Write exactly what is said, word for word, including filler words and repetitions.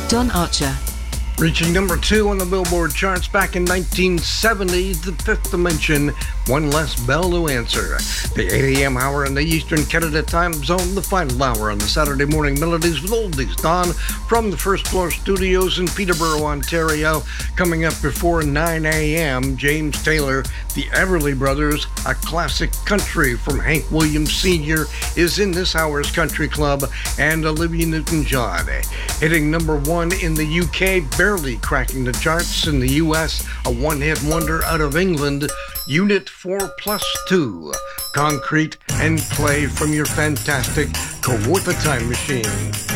Don Archer. Reaching number two on the Billboard charts back in nineteen seventy, The Fifth Dimension, One Less Bell to Answer. The eight a.m. hour in the Eastern Canada time zone, the final hour on the Saturday morning melodies with Oldies Don from the First Floor Studios in Peterborough, Ontario. Coming up before nine a.m., James Taylor, the Everly Brothers, a classic country from Hank Williams Senior is in this hour's Country Club, and Olivia Newton-John. Hitting number one in the U K, barely cracking the charts in the U S, a one-hit wonder out of England, Unit four plus two, Concrete and Clay from your fantastic Kawartha Time Machine.